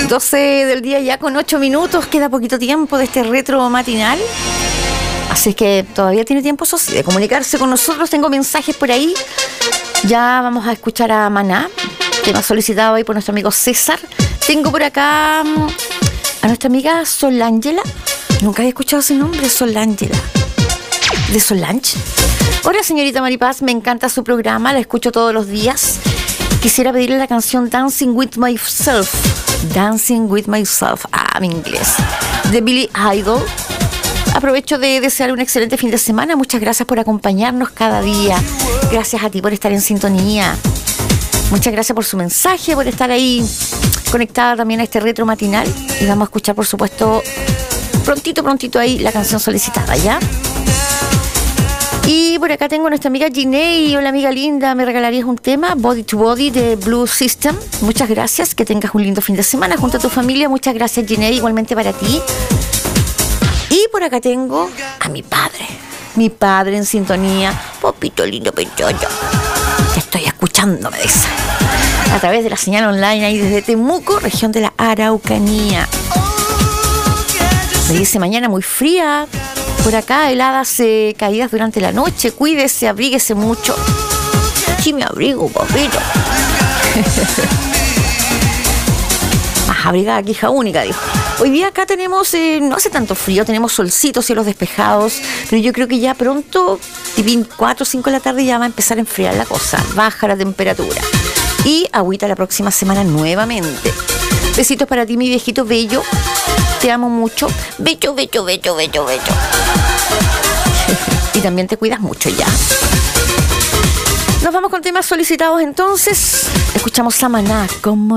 12 del día ya con 8 minutos, queda poquito tiempo de este retro matinal. Así que todavía tiene tiempo, eso sí, de comunicarse con nosotros. Tengo mensajes por ahí. Ya vamos a escuchar a Maná, que me ha solicitado ahí por nuestro amigo César. Tengo por acá a nuestra amiga Solángela. Nunca había escuchado ese nombre, Solángela. ¿De Solange? Hola, señorita Maripaz, me encanta su programa, la escucho todos los días. Quisiera pedirle la canción Dancing With Myself. Dancing With Myself. Mi inglés. De Billy Idol. Aprovecho de desearle un excelente fin de semana. Muchas gracias por acompañarnos cada día. Gracias a ti por estar en sintonía. Muchas gracias por su mensaje, por estar ahí conectada también a este retro matinal. Y vamos a escuchar, por supuesto, prontito ahí la canción solicitada, ¿ya? Y por acá tengo a nuestra amiga Ginei. Hola, amiga linda, ¿me regalarías un tema? Body to Body de Blue System. Muchas gracias, que tengas un lindo fin de semana junto a tu familia. Muchas gracias, Ginei, igualmente para ti. Y por acá tengo a mi padre en sintonía. Popito lindo pechocho, que estoy escuchando, me dice, a través de la señal online ahí desde Temuco, región de la Araucanía. Me dice, mañana muy fría por acá, heladas caídas durante la noche. Cuídese, abríguese mucho. Sí, me abrigo, papito. Más abrigada que hija única, dijo. Hoy día acá tenemos, no hace tanto frío, tenemos solcitos, cielos despejados, pero yo creo que ya pronto, 4 o 5 de la tarde, ya va a empezar a enfriar la cosa, baja la temperatura. Y agüita la próxima semana nuevamente. Besitos para ti, mi viejito bello. Te amo mucho. Bello. Y también te cuidas mucho ya. Nos vamos con temas solicitados entonces. Escuchamos a Maná, como